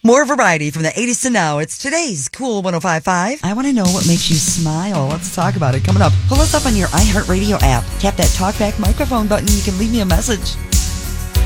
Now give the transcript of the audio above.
More variety from the 80s to now. It's today's Cool 105.5. I want to know what makes you smile. Let's talk about it. Coming up, pull us up on your iHeartRadio app. Tap that talkback microphone button. You can leave me a message.